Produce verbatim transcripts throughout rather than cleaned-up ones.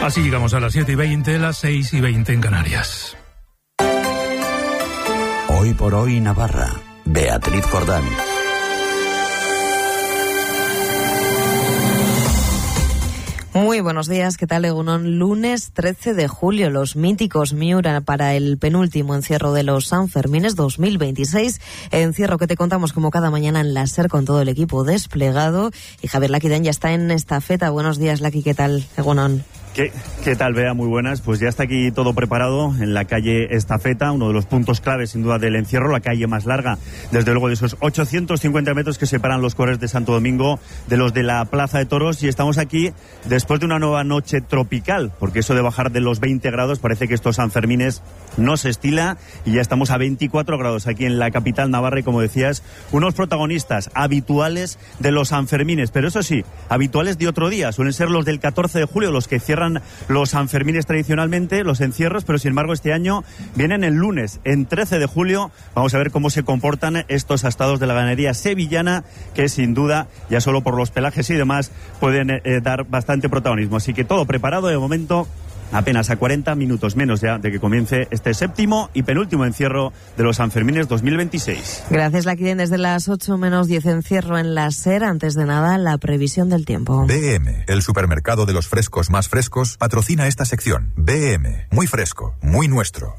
Así llegamos a las siete y veinte, las seis y veinte en Canarias. Hoy por hoy Navarra. Beatriz Jordán. Muy buenos días, ¿qué tal, Egunon? Lunes trece de julio, los míticos Miura para el penúltimo encierro de los Sanfermines dos mil veintiséis. Encierro que te contamos como cada mañana en la SER con todo el equipo desplegado. Y Javier Laquidén ya está en estafeta. Buenos días, Laqui, ¿qué tal, Egunon? ¿Qué, ¿Qué tal, Bea? Muy buenas. Pues ya está aquí todo preparado en la calle Estafeta, uno de los puntos claves sin duda del encierro, la calle más larga, desde luego, de esos ochocientos cincuenta metros que separan los Corres de Santo Domingo de los de la Plaza de Toros. Y estamos aquí después de una nueva noche tropical, porque eso de bajar de los veinte grados parece que estos Sanfermines no se estila, y ya estamos a veinticuatro grados aquí en la capital navarra. Y como decías, unos protagonistas habituales de los Sanfermines, pero eso sí, habituales de otro día, suelen ser los del catorce de julio, los que cierran los Sanfermines tradicionalmente, los encierros, pero sin embargo este año vienen el lunes, en trece de julio. Vamos a ver cómo se comportan estos astados de la ganadería sevillana, que sin duda, ya solo por los pelajes y demás, pueden eh, dar bastante protagonismo. Así que todo preparado de momento, apenas a cuarenta minutos menos ya de que comience este séptimo y penúltimo encierro de los Sanfermines dos mil veintiséis. Gracias, Laquiden. Desde las ocho menos diez encierro en la SER. Antes de nada, la previsión del tiempo. B M, el supermercado de los frescos más frescos, patrocina esta sección. B M, muy fresco, muy nuestro.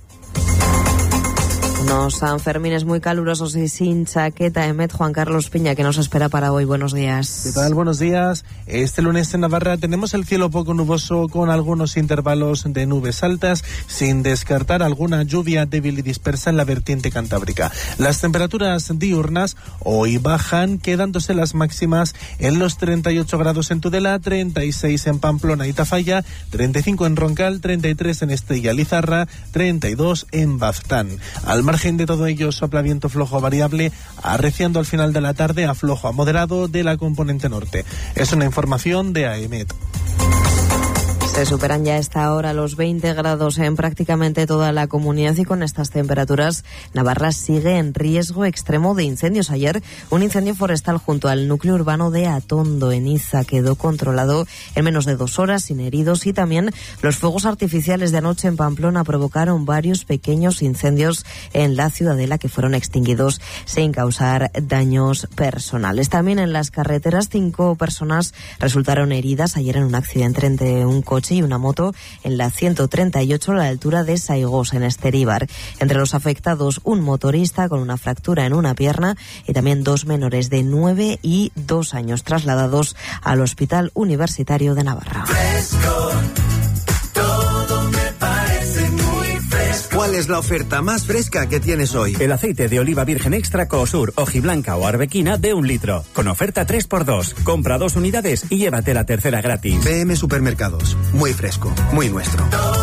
Unos Sanfermines muy calurosos y sin chaqueta. Emet, Juan Carlos Piña, que nos espera para hoy. Buenos días. ¿Qué tal? Buenos días. Este lunes en Navarra tenemos el cielo poco nuboso con algunos intervalos de nubes altas, sin descartar alguna lluvia débil y dispersa en la vertiente cantábrica. Las temperaturas diurnas hoy bajan, quedándose las máximas en los treinta y ocho grados en Tudela, treinta y seis en Pamplona y Tafalla, treinta y cinco en Roncal, treinta y tres en Estella Lizarra, treinta y dos en Baztán. Al margen de todo ello, sopla viento flojo variable, arreciando al final de la tarde a flojo a moderado de la componente norte. Es una información de AEMET. Se superan ya a esta hora los veinte grados en prácticamente toda la comunidad, y con estas temperaturas Navarra sigue en riesgo extremo de incendios. Ayer un incendio forestal junto al núcleo urbano de Atondo, en Iza, quedó controlado en menos de dos horas sin heridos, y también los fuegos artificiales de anoche en Pamplona provocaron varios pequeños incendios en la ciudadela que fueron extinguidos sin causar daños personales. También en las carreteras cinco personas resultaron heridas ayer en un accidente entre un coche y una moto en la ciento treinta y ocho a la altura de Saigós, en Esteríbar. Entre los afectados, un motorista con una fractura en una pierna y también dos menores de nueve y dos años trasladados al Hospital Universitario de Navarra. Fresco, todo me parece muy fresco. ¿Cuál es la oferta más fresca que tienes hoy? El aceite de oliva virgen extra Coosur, hojiblanca o arbequina de un litro. Con oferta tres por dos. Compra dos unidades y llévate la tercera gratis. B M Supermercados. Muy fresco, muy nuestro.